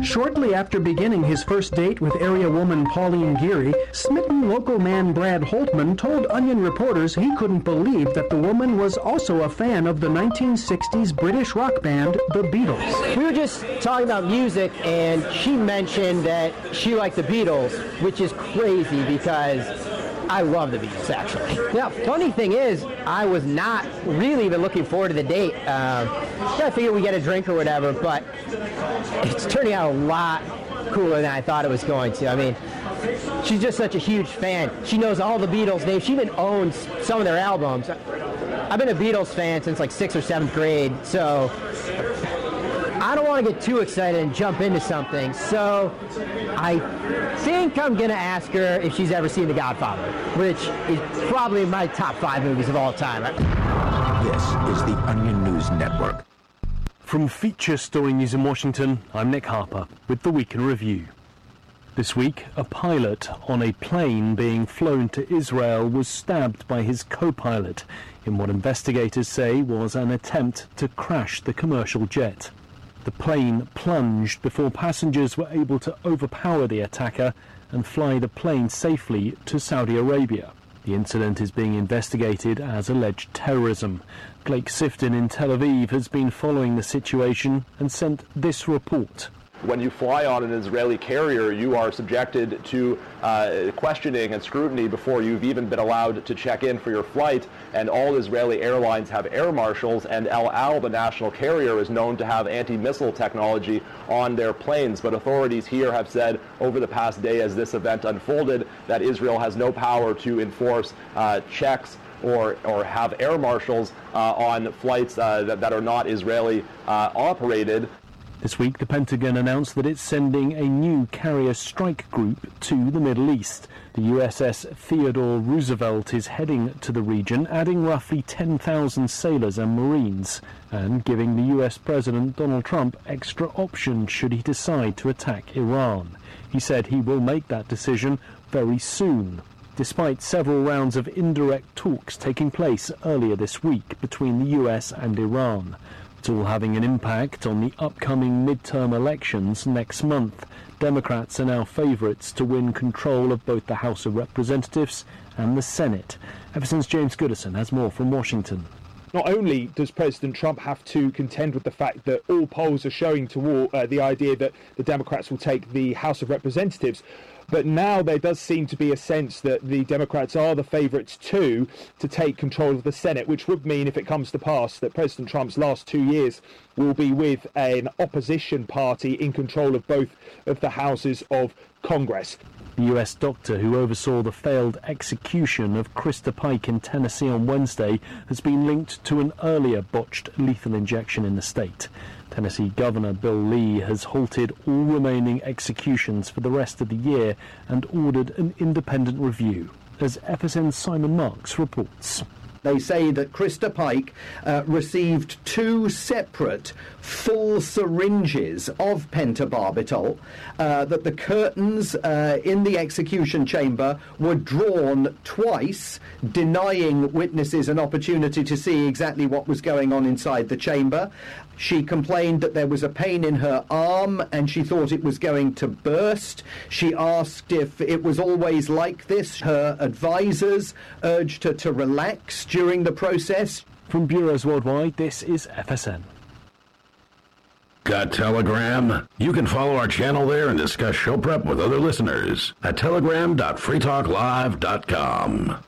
Shortly after beginning his first date with area woman Pauline Geary, smitten local man Brad Holtman told Onion reporters he couldn't believe that the woman was also a fan of the 1960s British rock band, the Beatles. We were just talking about music, and she mentioned that she liked the Beatles, which is crazy because I love the Beatles, actually. Yeah, funny thing is, I was not really even looking forward to the date. I figured we'd get a drink or whatever, but it's turning out a lot cooler than I thought it was going to. I mean, she's just such a huge fan. She knows all the Beatles names. She even owns some of their albums. I've been a Beatles fan since like 6th or 7th grade, so I don't want to get too excited and jump into something, so I think I'm going to ask her if she's ever seen The Godfather, which is probably my top 5 movies of all time. This is the Onion News Network. From Feature Story News in Washington, I'm Nick Harper with the Week in Review. This week, a pilot on a plane being flown to Israel was stabbed by his co-pilot in what investigators say was an attempt to crash the commercial jet. The plane plunged before passengers were able to overpower the attacker and fly the plane safely to Saudi Arabia. The incident is being investigated as alleged terrorism. Blake Sifton in Tel Aviv has been following the situation and sent this report. When you fly on an Israeli carrier, you are subjected to questioning and scrutiny before you've even been allowed to check in for your flight. And all Israeli airlines have air marshals, and El Al, the national carrier, is known to have anti-missile technology on their planes. But authorities here have said over the past day as this event unfolded that Israel has no power to enforce checks or have air marshals on flights that are not Israeli operated. This week, the Pentagon announced that it's sending a new carrier strike group to the Middle East. The USS Theodore Roosevelt is heading to the region, adding roughly 10,000 sailors and Marines, and giving the US President Donald Trump extra options should he decide to attack Iran. He said he will make that decision very soon, despite several rounds of indirect talks taking place earlier this week between the US and Iran. It's all having an impact on the upcoming midterm elections next month. Democrats are now favourites to win control of both the House of Representatives and the Senate. FSN's James Goodison has more from Washington. Not only does President Trump have to contend with the fact that all polls are showing toward the idea that the Democrats will take the House of Representatives, but now there does seem to be a sense that the Democrats are the favourites too to take control of the Senate, which would mean, if it comes to pass, that President Trump's last 2 years will be with an opposition party in control of both of the houses of Congress. The US doctor who oversaw the failed execution of Krista Pike in Tennessee on Wednesday has been linked to an earlier botched lethal injection in the state. Tennessee Governor Bill Lee has halted all remaining executions for the rest of the year and ordered an independent review, as FSN's Simon Marks reports. They say that Krista Pike received 2 separate full syringes of pentobarbital, that the curtains in the execution chamber were drawn twice, denying witnesses an opportunity to see exactly what was going on inside the chamber. She complained that there was a pain in her arm and she thought it was going to burst. She asked if it was always like this. Her advisors urged her to relax during the process. From Bureaus Worldwide, this is FSN. Got Telegram? You can follow our channel there and discuss show prep with other listeners at telegram.freetalklive.com.